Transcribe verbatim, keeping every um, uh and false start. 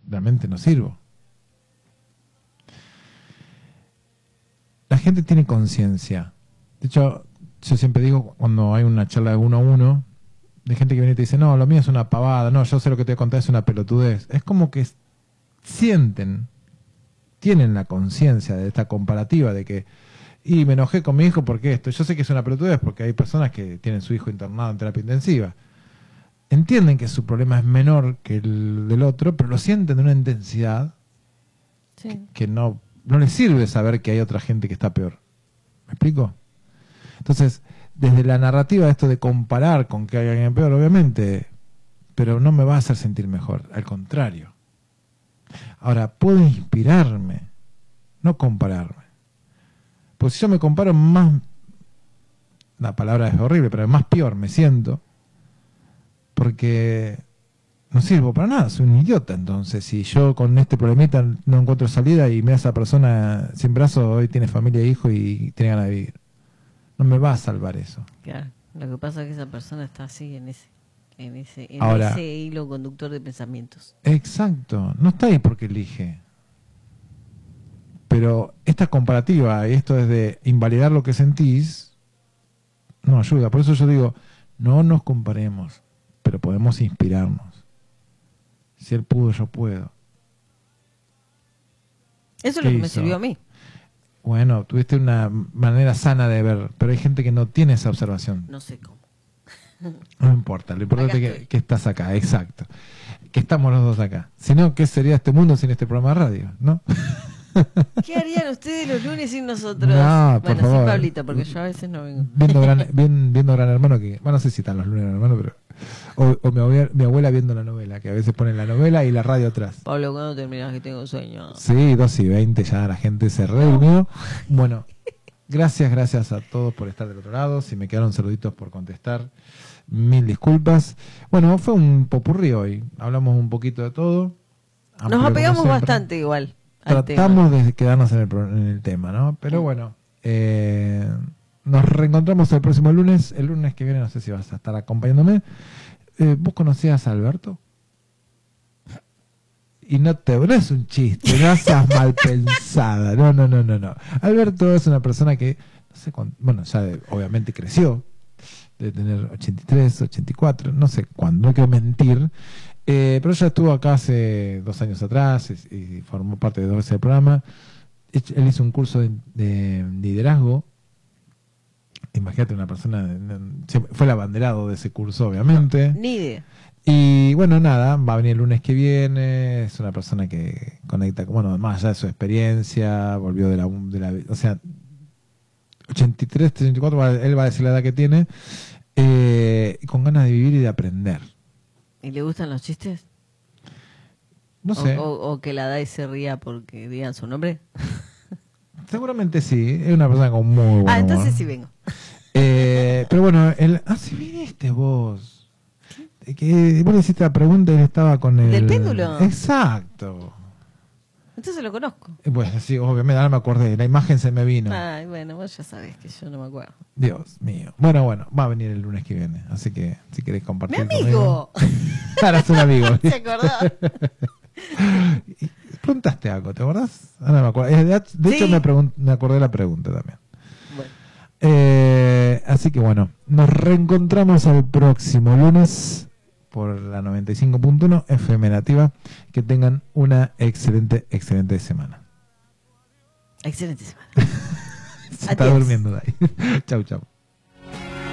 realmente no sirvo. La gente tiene conciencia. De hecho, yo siempre digo, cuando hay una charla de uno a uno, de gente que viene y te dice, no, lo mío es una pavada, no, yo sé lo que te voy a contar, es una pelotudez. Es como que sienten, tienen la conciencia de esta comparativa de que, y me enojé con mi hijo porque esto, yo sé que es una pelotudez porque hay personas que tienen su hijo internado en terapia intensiva. Entienden que su problema es menor que el del otro, pero lo sienten de una intensidad sí. que, que no, no les sirve saber que hay otra gente que está peor. ¿Me explico? Entonces, desde la narrativa de esto de comparar con que hay alguien peor, obviamente, pero no me va a hacer sentir mejor, al contrario. Ahora, puedo inspirarme, no compararme. Pues si yo me comparo más, la palabra es horrible, pero más peor me siento, porque no sirvo para nada, soy un idiota. Entonces, si yo con este problemita no encuentro salida y mira a esa persona sin brazos, hoy tiene familia e hijo y tiene ganas de vivir. No me va a salvar eso. Claro, lo que pasa es que esa persona está así en ese, en ese, en Ahora, ese hilo conductor de pensamientos. Exacto, no está ahí porque elige. Pero esta comparativa y esto es de invalidar lo que sentís, no ayuda. Por eso yo digo, no nos comparemos, pero podemos inspirarnos. Si él pudo, yo puedo. Eso es lo que hizo? me sirvió a mí. Bueno, tuviste una manera sana de ver, pero hay gente que no tiene esa observación. No sé cómo. No importa, lo importante es que, que estás acá, exacto. Que estamos los dos acá. Si no, ¿qué sería este mundo sin este programa de radio? ¿No? ¿Qué harían ustedes los lunes sin nosotros? No, por bueno, favor. sin Pablita, porque yo a veces no vengo. Viendo Gran, bien, viendo Gran Hermano, que bueno, no sé si están los lunes Gran Hermano, pero o, o mi, abuela, mi abuela viendo la novela, que a veces ponen la novela y la radio atrás. Pablo, ¿cuándo terminás que tengo sueño? Sí, dos y veinte ya la gente se reunió. Bueno, gracias, gracias a todos por estar del otro lado. Si me quedaron saluditos por contestar, mil disculpas. Bueno, fue un popurrí hoy. Hablamos un poquito de todo. Nos apegamos bastante igual. Tratamos de quedarnos en el, en el tema, ¿no? Pero bueno, eh, nos reencontramos el próximo lunes. El lunes que viene no sé si vas a estar acompañándome. Eh, ¿Vos conocías a Alberto? Y no te no es un chiste, no seas mal pensada. No, no, no, no, no. Alberto es una persona que, no sé cuándo, bueno, ya de, obviamente creció, de tener ochenta y tres, ochenta y cuatro, no sé cuándo, no quiero mentir. Eh, pero ella estuvo acá hace dos años atrás y, y formó parte de ese programa. Él hizo un curso de, de liderazgo. Imagínate una persona, fue el abanderado de ese curso, obviamente. No, ni idea. Y bueno, nada, va a venir el lunes que viene. Es una persona que conecta, bueno, más allá de su experiencia, volvió de la, de la o sea, ochenta y tres, ochenta y cuatro, él va a decir la edad que tiene, eh, con ganas de vivir y de aprender. ¿Y le gustan los chistes? No sé. O, o, o que la Dai se ría porque digan su nombre. Seguramente sí. Es una persona con muy buen Ah, entonces humor. sí vengo. Eh, pero bueno, el, ah, si viniste vos. ¿Qué? Que vos le hiciste la pregunta y él estaba con el... ¿Del péndulo? Exacto. Entonces lo conozco. Bueno, sí, obviamente, ahora me acordé. La imagen se me vino. Ay, bueno, vos ya sabés que yo no me acuerdo. Dios mío. Bueno, bueno, va a venir el lunes que viene. Así que si querés compartir ¡Mi amigo! Ahora es un amigo. ¿Se acordó? Preguntaste algo, ¿te acordás? Ahora me acuerdo. De, de sí. hecho, me, pregun- me acordé de la pregunta también. Bueno. Eh, así que bueno, nos reencontramos el próximo lunes por la noventa y cinco punto uno F M Nativa. Que tengan una excelente, excelente semana. Excelente semana. Se está durmiendo de ahí. Chau, chau.